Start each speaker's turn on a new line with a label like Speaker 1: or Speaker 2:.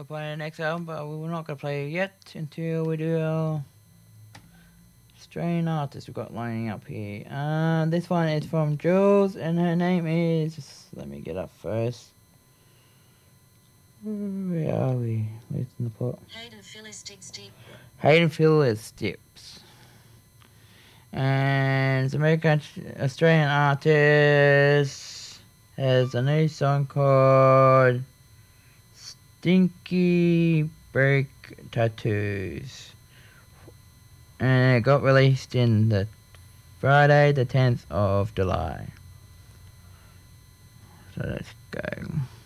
Speaker 1: We're playing the next album, but we're not going to play it yet until we do our Australian artist we've got lining up here. This one is from Jules, and her name is... Let me get up first. Where are we? Where's in the pot?
Speaker 2: Hayden Phyllis Deep.
Speaker 1: Hayden Phyllis Dips. And it's American Australian artist. Has a new song called Stinky Break Tattoos. And it got released in the Friday the 10th of July. So let's go.